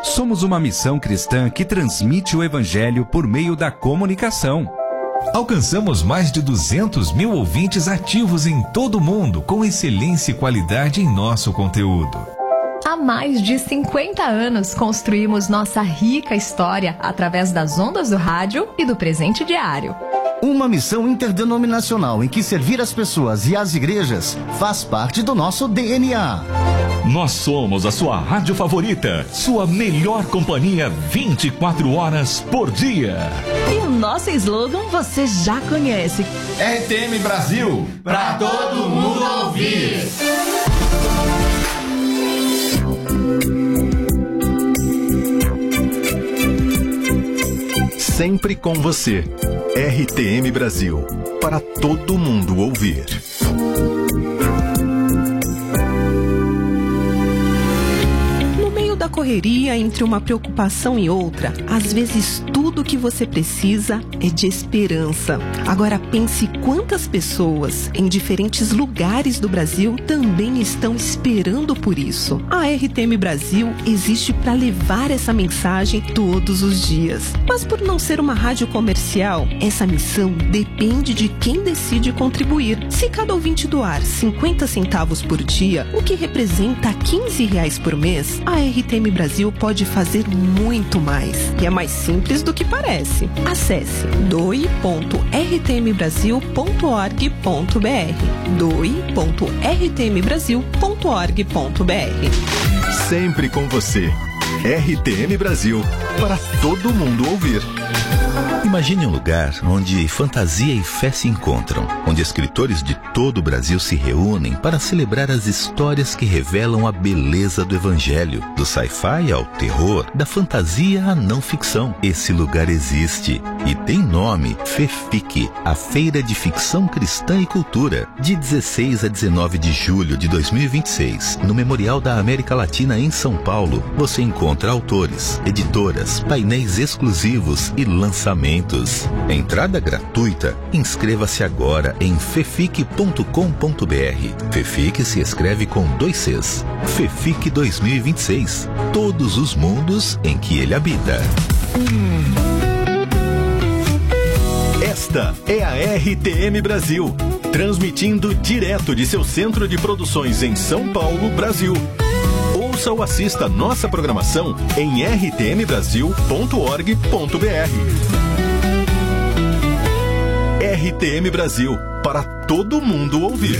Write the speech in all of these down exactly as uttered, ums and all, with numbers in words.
Somos uma missão cristã que transmite o Evangelho por meio da comunicação. Alcançamos mais de duzentos mil ouvintes ativos em todo o mundo, com excelência e qualidade em nosso conteúdo. Há mais de cinquenta anos construímos nossa rica história através das ondas do rádio e do presente diário. Uma missão interdenominacional em que servir as pessoas e as igrejas faz parte do nosso D N A. Nós somos a sua rádio favorita, sua melhor companhia vinte e quatro horas por dia. E o nosso slogan você já conhece. R T M Brasil, pra todo mundo ouvir. Sempre com você. R T M Brasil, para todo mundo ouvir. Da correria entre uma preocupação e outra, às vezes tudo o que você precisa é de esperança. Agora pense quantas pessoas em diferentes lugares do Brasil também estão esperando por isso. A R T M Brasil existe para levar essa mensagem todos os dias. Mas por não ser uma rádio comercial, essa missão depende de quem decide contribuir. Se cada ouvinte doar cinquenta centavos por dia, o que representa quinze reais por mês, a R T M Brasil pode fazer muito mais. E é mais simples do que parece. Acesse doe ponto r t m brasil ponto org ponto b r doe ponto r t m brasil ponto org ponto b r. Sempre com você. R T M Brasil, para todo mundo ouvir. Imagine um lugar onde fantasia e fé se encontram, onde escritores de todo o Brasil se reúnem para celebrar as histórias que revelam a beleza do Evangelho, do sci-fi ao terror, da fantasia à não ficção. Esse lugar existe e tem nome: FEFIC, a Feira de Ficção Cristã e Cultura, de dezesseis a dezenove de julho de dois mil e vinte e seis, no Memorial da América Latina em São Paulo. Você encontra autores, editoras, painéis exclusivos e lançamentos. Entrada gratuita. Inscreva-se agora em fefic ponto com ponto b r. FEFIC se escreve com dois Cs. FEFIC dois mil e vinte e seis. Todos os mundos em que ele habita. Esta é a R T M Brasil, transmitindo direto de seu centro de produções em São Paulo, Brasil. Ouça ou assista nossa programação em r t m brasil ponto org ponto b r. R T M Brasil, para todo mundo ouvir.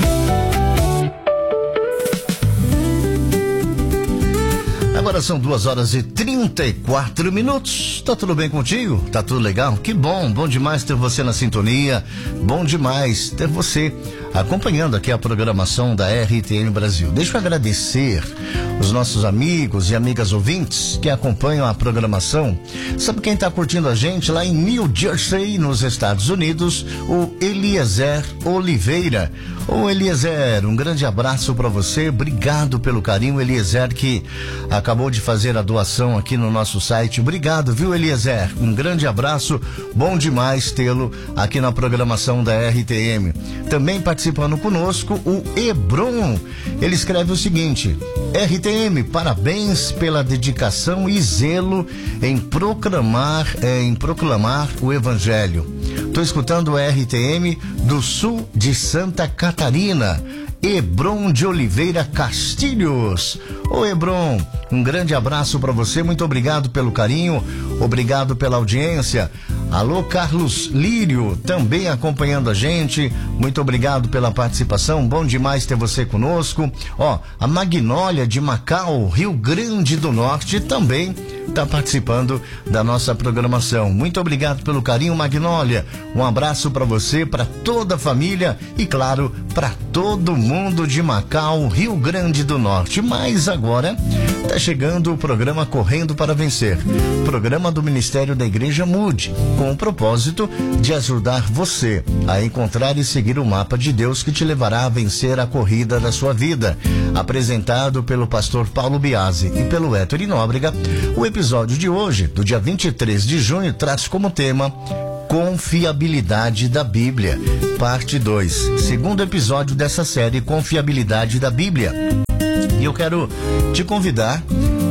Agora são duas horas e trinta e quatro minutos. Tá tudo bem contigo? Tá tudo legal? Que bom, bom demais ter você na sintonia. Bom demais ter você acompanhando aqui a programação da R T M Brasil. Deixa eu agradecer os nossos amigos e amigas ouvintes que acompanham a programação. Sabe quem tá curtindo a gente lá em New Jersey, nos Estados Unidos? O Eliezer Oliveira. Ô Eliezer, um grande abraço para você, obrigado pelo carinho. Eliezer que acabou de fazer a doação aqui no nosso site. Obrigado, viu, Eliezer? Um grande abraço, bom demais tê-lo aqui na programação da R T M. Também participando conosco o Hebron. Ele escreve o seguinte: R T M, parabéns pela dedicação e zelo em proclamar, é, em proclamar o Evangelho. Estou escutando o R T M do sul de Santa Catarina. Hebron de Oliveira Castilhos. Ô Hebron, um grande abraço para você, muito obrigado pelo carinho, obrigado pela audiência. Alô, Carlos Lírio, também acompanhando a gente, muito obrigado pela participação, bom demais ter você conosco. Ó, a Magnólia de Macau, Rio Grande do Norte, também está participando da nossa programação. Muito obrigado pelo carinho, Magnólia. Um abraço para você, para toda a família e, claro, para todo mundo de Macau, Rio Grande do Norte. Mas agora está chegando o programa Correndo para Vencer, programa do Ministério da Igreja Mude, com o propósito de ajudar você a encontrar e seguir o mapa de Deus que te levará a vencer a corrida da sua vida. Apresentado pelo pastor Paulo Biasi e pelo Héctor Nóbrega, o episódio de hoje, do dia vinte e três de junho, traz como tema Confiabilidade da Bíblia, parte dois, segundo episódio dessa série Confiabilidade da Bíblia. E eu quero te convidar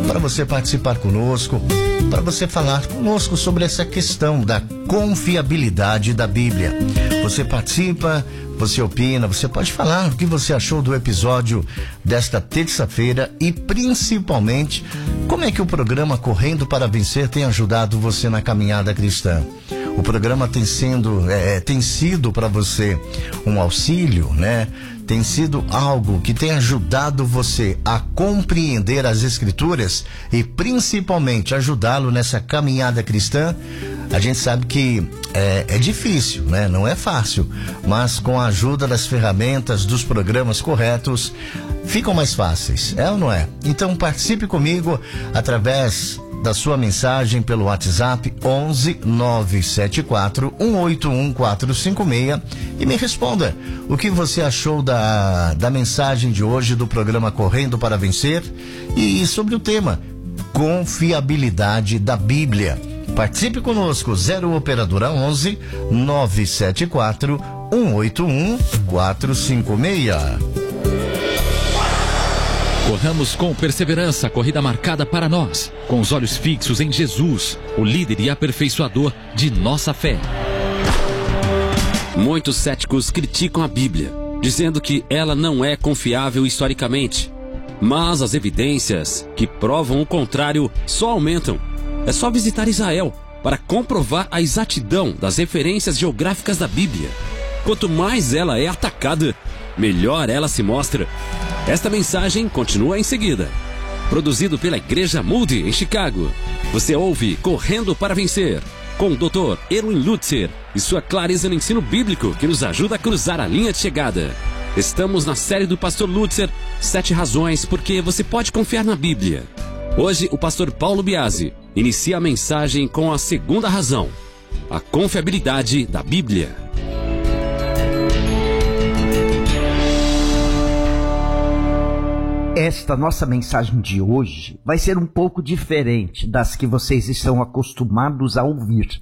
para você participar conosco, para você falar conosco sobre essa questão da confiabilidade da Bíblia. Você participa, você opina, você pode falar o que você achou do episódio desta terça-feira e principalmente como é que o programa Correndo para Vencer tem ajudado você na caminhada cristã. O programa tem, sendo, é, tem sido para você um auxílio, né? Tem sido algo que tem ajudado você a compreender as Escrituras e principalmente ajudá-lo nessa caminhada cristã. A gente sabe que é, é difícil, né? Não é fácil, mas com a ajuda das ferramentas, dos programas corretos, ficam mais fáceis, é ou não é? Então participe comigo através da sua mensagem pelo WhatsApp onze nove sete quatro um oito um quatro cinco seis e me responda o que você achou da, da mensagem de hoje do programa Correndo para Vencer e sobre o tema confiabilidade da Bíblia. Participe conosco, zero operadora onze nove sete quatro um oito um quatro cinco seis. Corramos com perseverança a corrida marcada para nós, com os olhos fixos em Jesus, o líder e aperfeiçoador de nossa fé. Muitos céticos criticam a Bíblia, dizendo que ela não é confiável historicamente. Mas as evidências que provam o contrário só aumentam. É só visitar Israel para comprovar a exatidão das referências geográficas da Bíblia. Quanto mais ela é atacada, melhor ela se mostra. Esta mensagem continua em seguida. Produzido pela Igreja Moody, em Chicago. Você ouve Correndo para Vencer, com o doutor Erwin Lutzer e sua clareza no ensino bíblico que nos ajuda a cruzar a linha de chegada. Estamos na série do pastor Lutzer, Sete Razões porque você pode confiar na Bíblia. Hoje, o pastor Paulo Biasi inicia a mensagem com a segunda razão, a confiabilidade da Bíblia. Esta nossa mensagem de hoje vai ser um pouco diferente das que vocês estão acostumados a ouvir.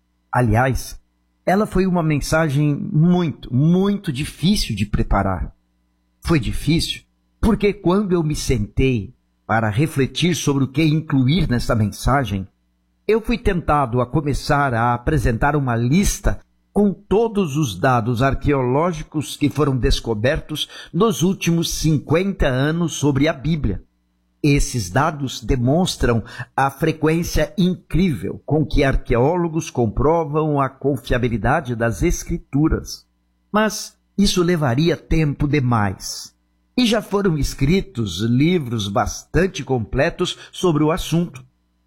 Aliás, ela foi uma mensagem muito, muito difícil de preparar. Foi difícil porque quando eu me sentei para refletir sobre o que incluir nessa mensagem, eu fui tentado a começar a apresentar uma lista com todos os dados arqueológicos que foram descobertos nos últimos cinquenta anos sobre a Bíblia. Esses dados demonstram a frequência incrível com que arqueólogos comprovam a confiabilidade das Escrituras. Mas isso levaria tempo demais. E já foram escritos livros bastante completos sobre o assunto.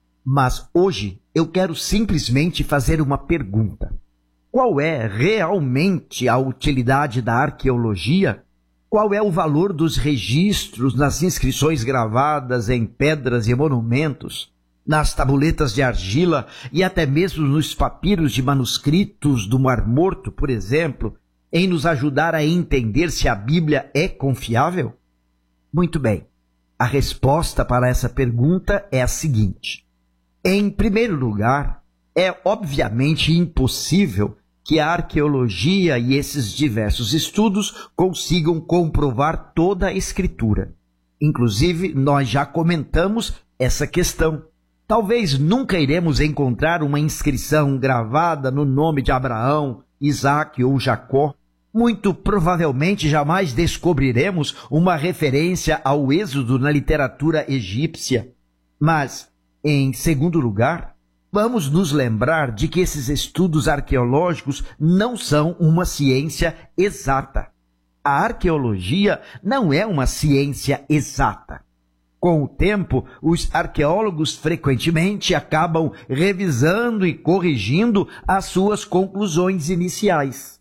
Mas hoje eu quero simplesmente fazer uma pergunta. Qual é realmente a utilidade da arqueologia? Qual é o valor dos registros nas inscrições gravadas em pedras e monumentos, nas tabuletas de argila e até mesmo nos papiros de manuscritos do Mar Morto, por exemplo, em nos ajudar a entender se a Bíblia é confiável? Muito bem, a resposta para essa pergunta é a seguinte. Em primeiro lugar, é obviamente impossível que a arqueologia e esses diversos estudos consigam comprovar toda a Escritura. Inclusive, nós já comentamos essa questão. Talvez nunca iremos encontrar uma inscrição gravada no nome de Abraão, Isaque ou Jacó. Muito provavelmente jamais descobriremos uma referência ao Êxodo na literatura egípcia. Mas, em segundo lugar, vamos nos lembrar de que esses estudos arqueológicos não são uma ciência exata. A arqueologia não é uma ciência exata. Com o tempo, os arqueólogos frequentemente acabam revisando e corrigindo as suas conclusões iniciais.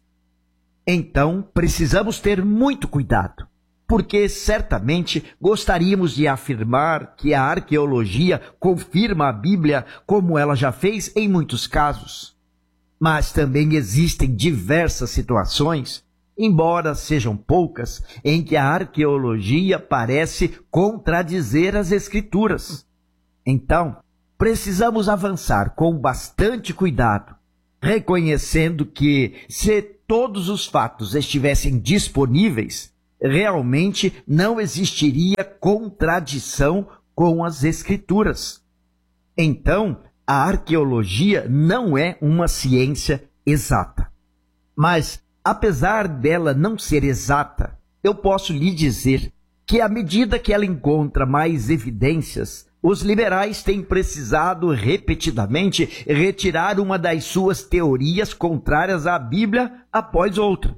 Então, precisamos ter muito cuidado, porque certamente gostaríamos de afirmar que a arqueologia confirma a Bíblia como ela já fez em muitos casos. Mas também existem diversas situações, embora sejam poucas, em que a arqueologia parece contradizer as Escrituras. Então, precisamos avançar com bastante cuidado, reconhecendo que, se todos os fatos estivessem disponíveis, realmente não existiria contradição com as Escrituras. Então, a arqueologia não é uma ciência exata. Mas, apesar dela não ser exata, eu posso lhe dizer que à medida que ela encontra mais evidências, os liberais têm precisado repetidamente retirar uma das suas teorias contrárias à Bíblia após outra.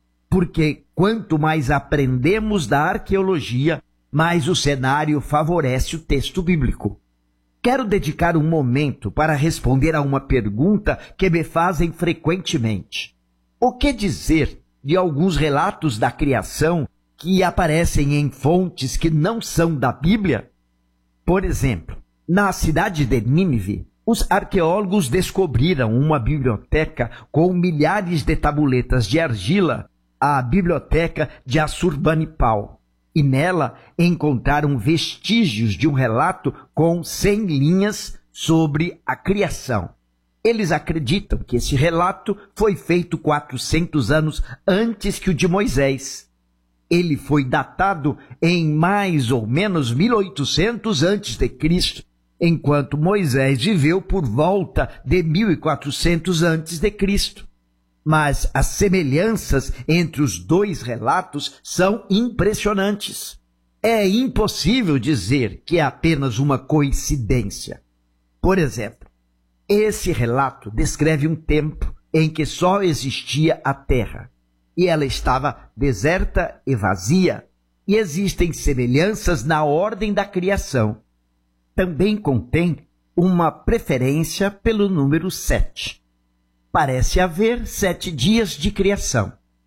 Porque quanto mais aprendemos da arqueologia, mais o cenário favorece o texto bíblico. Quero dedicar um momento para responder a uma pergunta que me fazem frequentemente. O que dizer de alguns relatos da criação que aparecem em fontes que não são da Bíblia? Por exemplo, na cidade de Nínive, os arqueólogos descobriram uma biblioteca com milhares de tabuletas de argila, a Biblioteca de Assurbanipal, e nela encontraram vestígios de um relato com cem linhas sobre a criação. Eles acreditam que esse relato foi feito quatrocentos anos antes que o de Moisés. Ele foi datado em mais ou menos mil e oitocentos antes de Cristo, enquanto Moisés viveu por volta de mil e quatrocentos antes de Cristo. Mas as semelhanças entre os dois relatos são impressionantes. É impossível dizer que é apenas uma coincidência. Por exemplo, esse relato descreve um tempo em que só existia a terra, e ela estava deserta e vazia, e existem semelhanças na ordem da criação. Também contém uma preferência pelo número sete. Parece haver sete dias de criação,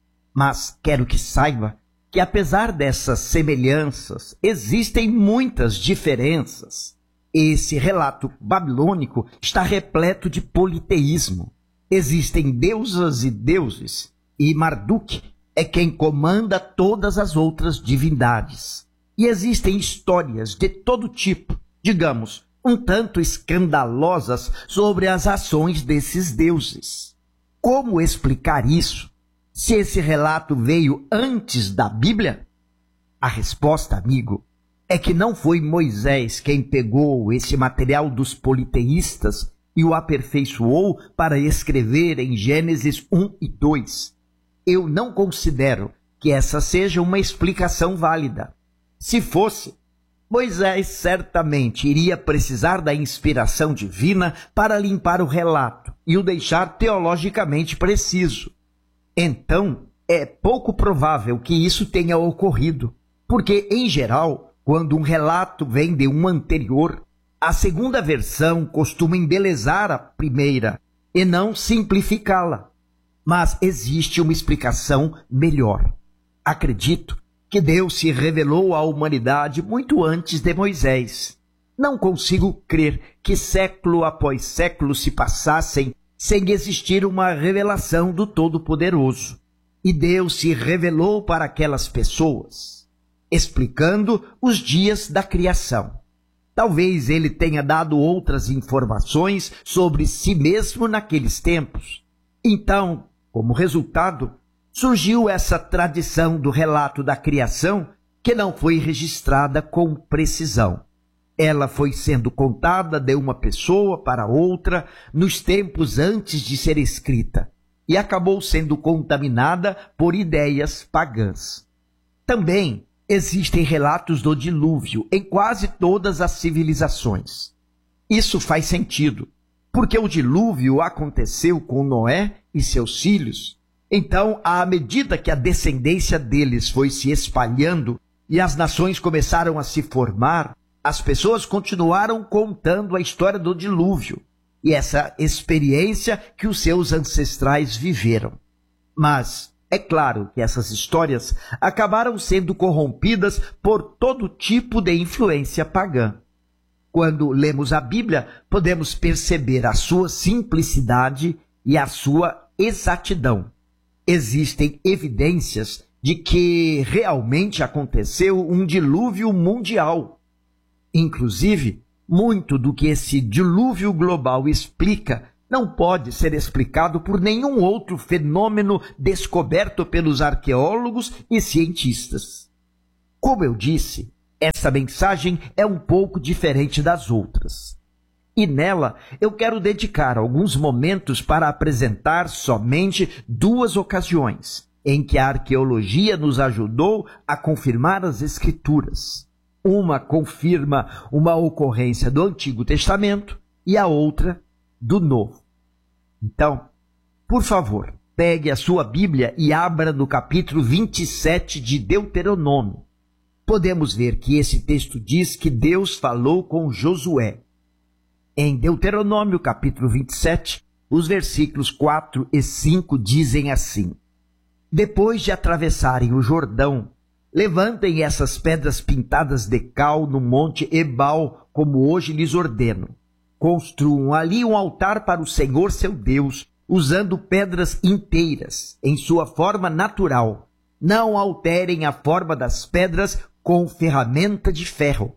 mas quero que saiba que apesar dessas semelhanças, existem muitas diferenças. Esse relato babilônico está repleto de politeísmo. Existem deusas e deuses, e Marduk é quem comanda todas as outras divindades. E existem histórias de todo tipo, digamos, um tanto escandalosas sobre as ações desses deuses. Como explicar isso? Se esse relato veio antes da Bíblia? A resposta, amigo, é que não foi Moisés quem pegou esse material dos politeístas e o aperfeiçoou para escrever em Gênesis um e dois. Eu não considero que essa seja uma explicação válida. Se fosse, Moisés certamente iria precisar da inspiração divina para limpar o relato e o deixar teologicamente preciso. Então, é pouco provável que isso tenha ocorrido, porque, em geral, quando um relato vem de um anterior, a segunda versão costuma embelezar a primeira e não simplificá-la. Mas existe uma explicação melhor. Acredito que Deus se revelou à humanidade muito antes de Moisés. Não consigo crer que século após século se passassem sem existir uma revelação do Todo-Poderoso. E Deus se revelou para aquelas pessoas, explicando os dias da criação. Talvez ele tenha dado outras informações sobre si mesmo naqueles tempos. Então, como resultado, surgiu essa tradição do relato da criação que não foi registrada com precisão. Ela foi sendo contada de uma pessoa para outra nos tempos antes de ser escrita e acabou sendo contaminada por ideias pagãs. Também existem relatos do dilúvio em quase todas as civilizações. Isso faz sentido, porque o dilúvio aconteceu com Noé e seus filhos. Então, à medida que a descendência deles foi se espalhando e as nações começaram a se formar, as pessoas continuaram contando a história do dilúvio e essa experiência que os seus ancestrais viveram. Mas é claro que essas histórias acabaram sendo corrompidas por todo tipo de influência pagã. Quando lemos a Bíblia, podemos perceber a sua simplicidade e a sua exatidão. Existem evidências de que realmente aconteceu um dilúvio mundial. Inclusive, muito do que esse dilúvio global explica não pode ser explicado por nenhum outro fenômeno descoberto pelos arqueólogos e cientistas. Como eu disse, Essa mensagem é um pouco diferente das outras. E nela eu quero dedicar alguns momentos para apresentar somente duas ocasiões em que a arqueologia nos ajudou a confirmar as Escrituras. Uma confirma uma ocorrência do Antigo Testamento e a outra do Novo. Então, por favor, pegue a sua Bíblia e abra no capítulo vinte e sete de Deuteronômio. Podemos ver que esse texto diz que Deus falou com Josué. Em Deuteronômio, capítulo vinte e sete, os versículos quatro e cinco dizem assim: Depois de atravessarem o Jordão, levantem essas pedras pintadas de cal no monte Ebal, como hoje lhes ordeno. Construam ali um altar para o Senhor seu Deus, usando pedras inteiras, em sua forma natural. Não alterem a forma das pedras com ferramenta de ferro.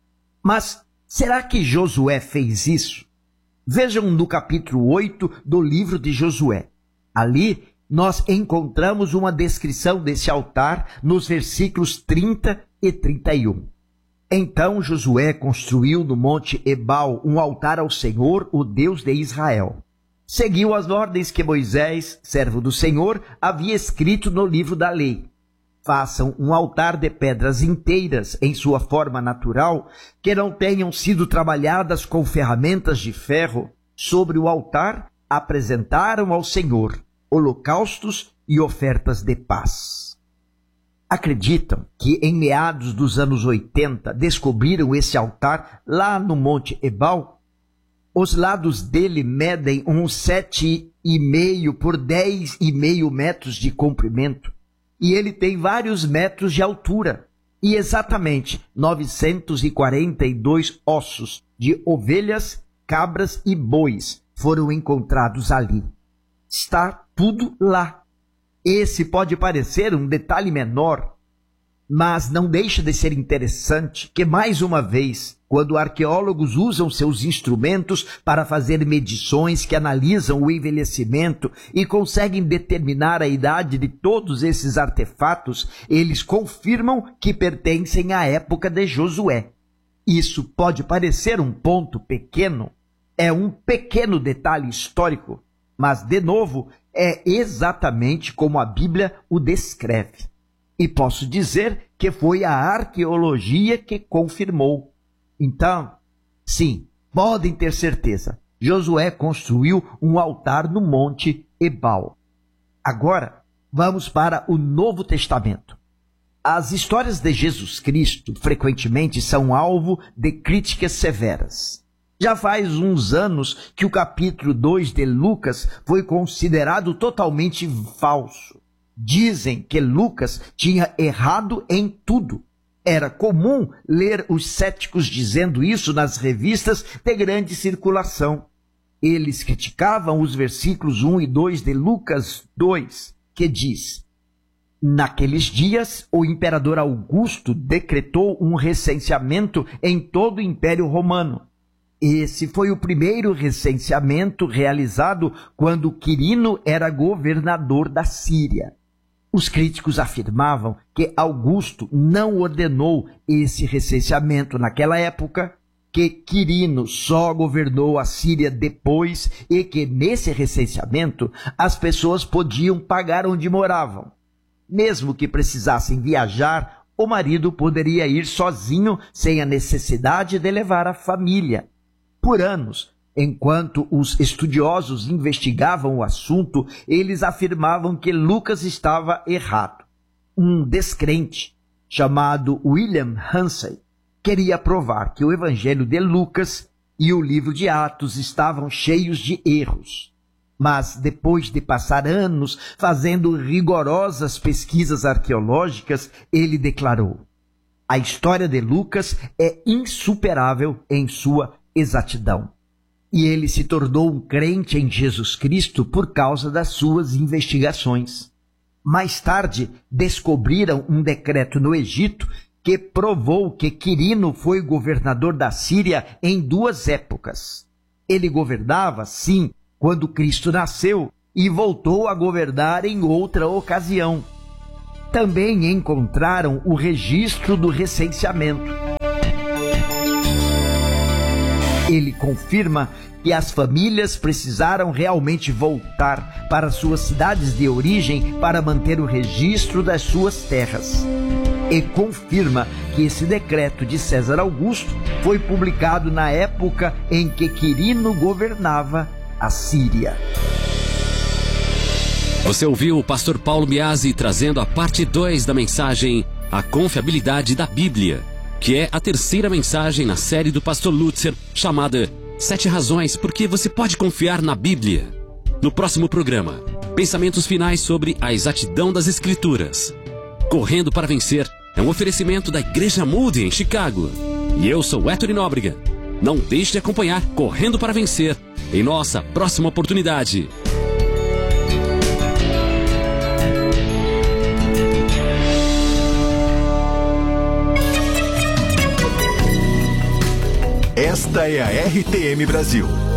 Mas será que Josué fez isso? Vejam no capítulo oito do livro de Josué. Ali nós encontramos uma descrição desse altar nos versículos trinta e trinta e um. Então Josué construiu no monte Ebal um altar ao Senhor, o Deus de Israel. Seguiu as ordens que Moisés, servo do Senhor, havia escrito no livro da lei. Façam um altar de pedras inteiras em sua forma natural, que não tenham sido trabalhadas com ferramentas de ferro. Sobre o altar apresentaram ao Senhor holocaustos e ofertas de paz. Acreditam que em meados dos anos oitenta descobriram esse altar lá no Monte Ebal? Os lados dele medem uns sete e meio por dez e meio metros de comprimento e ele tem vários metros de altura e exatamente novecentos e quarenta e dois ossos de ovelhas, cabras e bois foram encontrados ali. Está tudo lá. Esse pode parecer um detalhe menor, mas não deixa de ser interessante que, mais uma vez, quando arqueólogos usam seus instrumentos para fazer medições que analisam o envelhecimento e conseguem determinar a idade de todos esses artefatos, eles confirmam que pertencem à época de Josué. Isso pode parecer um ponto pequeno, é um pequeno detalhe histórico, mas, de novo, é exatamente como a Bíblia o descreve. E posso dizer que foi a arqueologia que confirmou. Então, sim, podem ter certeza, Josué construiu um altar no monte Ebal. Agora, vamos para o Novo Testamento. As histórias de Jesus Cristo frequentemente são alvo de críticas severas. Já faz uns anos que o capítulo dois de Lucas foi considerado totalmente falso. Dizem que Lucas tinha errado em tudo. Era comum ler os céticos dizendo isso nas revistas de grande circulação. Eles criticavam os versículos um e dois de Lucas dois, que diz: Naqueles dias, o imperador Augusto decretou um recenseamento em todo o Império Romano. Esse foi o primeiro recenseamento realizado quando Quirino era governador da Síria. Os críticos afirmavam que Augusto não ordenou esse recenseamento naquela época, que Quirino só governou a Síria depois e que nesse recenseamento as pessoas podiam pagar onde moravam. Mesmo que precisassem viajar, o marido poderia ir sozinho sem a necessidade de levar a família. Por anos, enquanto os estudiosos investigavam o assunto, eles afirmavam que Lucas estava errado. Um descrente, chamado William Hussey, queria provar que o Evangelho de Lucas e o livro de Atos estavam cheios de erros. Mas, depois de passar anos fazendo rigorosas pesquisas arqueológicas, ele declarou: a história de Lucas é insuperável em sua exatidão. E ele se tornou um crente em Jesus Cristo por causa das suas investigações. Mais tarde, descobriram um decreto no Egito que provou que Quirino foi governador da Síria em duas épocas. Ele governava, sim, quando Cristo nasceu e voltou a governar em outra ocasião. também encontraram o registro do recenseamento. Ele confirma que as famílias precisaram realmente voltar para suas cidades de origem para manter o registro das suas terras. E confirma que esse decreto de César Augusto foi publicado na época em que Quirino governava a Síria. Você ouviu o pastor Paulo Biasi trazendo a parte dois da mensagem A Confiabilidade da Bíblia, que é a terceira mensagem na série do pastor Lutzer, chamada Sete Razões por que você pode confiar na Bíblia. No próximo programa, pensamentos finais sobre a exatidão das Escrituras. Correndo para Vencer é um oferecimento da Igreja Moody em Chicago. E eu sou Héctor Nóbrega. Não deixe de acompanhar Correndo para Vencer em nossa próxima oportunidade. Esta é a R T M Brasil,